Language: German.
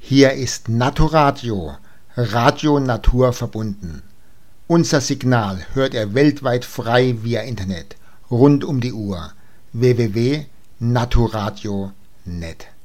Hier ist Naturadio, Radio Natur verbunden. Unser Signal hört er weltweit frei via Internet, rund um die Uhr. www.naturadio.net